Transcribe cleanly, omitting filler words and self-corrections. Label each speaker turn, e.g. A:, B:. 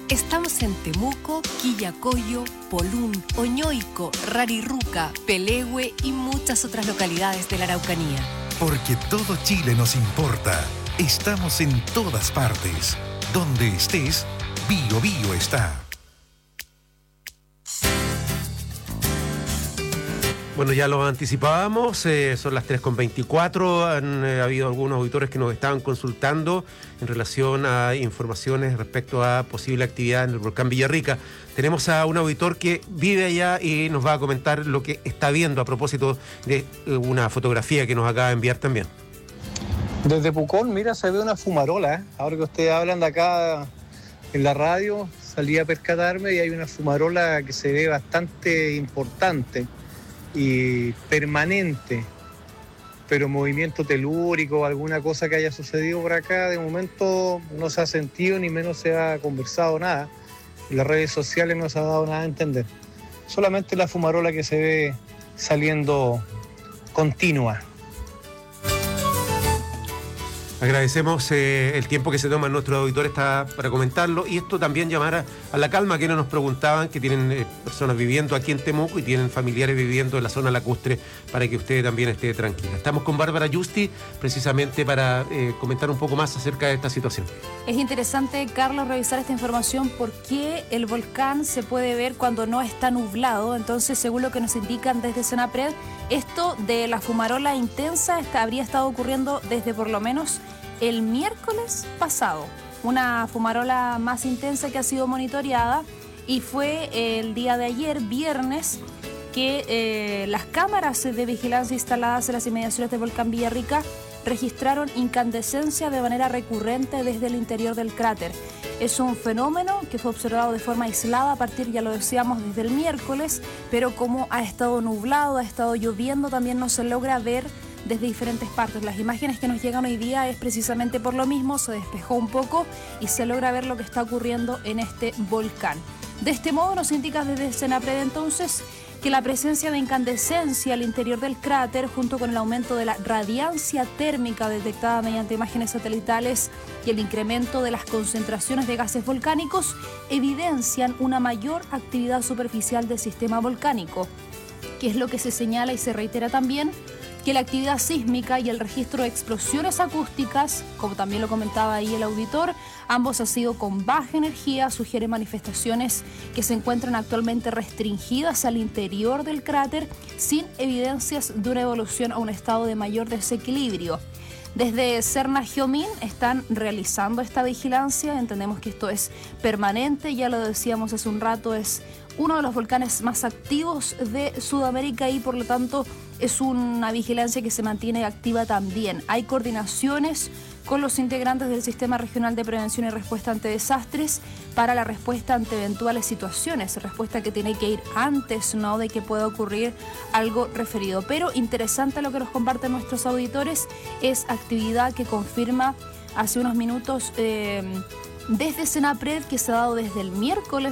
A: Estamos en Temuco, Quillacollo, Polún, Oñoico, Rarirruca, Pelehue y muchas otras localidades de la Araucanía.
B: Porque todo Chile nos importa. Estamos en todas partes. Donde estés, Bio Bio está.
C: Bueno, ya lo anticipábamos, son las 3:24, han habido algunos auditores que nos estaban consultando en relación a informaciones respecto a posible actividad en el volcán Villarrica. Tenemos a un auditor que vive allá y nos va a comentar lo que está viendo a propósito de una fotografía que nos acaba de enviar también.
D: Desde Pucón, mira, se ve una fumarola, Ahora que ustedes hablan de acá en la radio, salí a percatarme y hay una fumarola que se ve bastante importante y permanente, pero movimiento telúrico, alguna cosa que haya sucedido por acá, de momento no se ha sentido ni menos se ha conversado nada. En las redes sociales no se ha dado nada a entender. Solamente la fumarola que se ve saliendo continua.
C: Agradecemos el tiempo que se toma nuestro auditor para comentarlo, y esto también llamar a la calma, que no nos preguntaban, que tienen personas viviendo aquí en Temuco y tienen familiares viviendo en la zona lacustre, para que usted también esté tranquila. Estamos con Bárbara Justi precisamente para comentar un poco más acerca de esta situación.
E: Es interesante, Carlos, revisar esta información porque el volcán se puede ver cuando no está nublado. Entonces, según lo que nos indican desde Senapred, esto de la fumarola intensa habría estado ocurriendo desde por lo menos el miércoles pasado. Una fumarola más intensa que ha sido monitoreada, y fue el día de ayer, viernes, que las cámaras de vigilancia instaladas en las inmediaciones del volcán Villarrica registraron incandescencia de manera recurrente desde el interior del cráter. Es un fenómeno que fue observado de forma aislada a partir, ya lo decíamos, desde el miércoles, pero como ha estado nublado, ha estado lloviendo, también no se logra ver desde diferentes partes. Las imágenes que nos llegan hoy día es precisamente por lo mismo, se despejó un poco y se logra ver lo que está ocurriendo en este volcán. De este modo nos indica desde Senapred entonces que la presencia de incandescencia al interior del cráter, junto con el aumento de la radiancia térmica detectada mediante imágenes satelitales y el incremento de las concentraciones de gases volcánicos, evidencian una mayor actividad superficial del sistema volcánico, que es lo que se señala y se reitera también, que la actividad sísmica y el registro de explosiones acústicas, como también lo comentaba ahí el auditor, ambos han sido con baja energía, sugiere manifestaciones que se encuentran actualmente restringidas al interior del cráter, sin evidencias de una evolución a un estado de mayor desequilibrio. Desde Serna Geomín están realizando esta vigilancia. Entendemos que esto es permanente, ya lo decíamos hace un rato, es uno de los volcanes más activos de Sudamérica y por lo tanto es una vigilancia que se mantiene activa también. Hay coordinaciones con los integrantes del Sistema Regional de Prevención y Respuesta ante Desastres para la respuesta ante eventuales situaciones, respuesta que tiene que ir antes, ¿no?, de que pueda ocurrir algo referido. Pero interesante lo que nos comparten nuestros auditores, es actividad que confirma hace unos minutos desde Senapred, que se ha dado desde el miércoles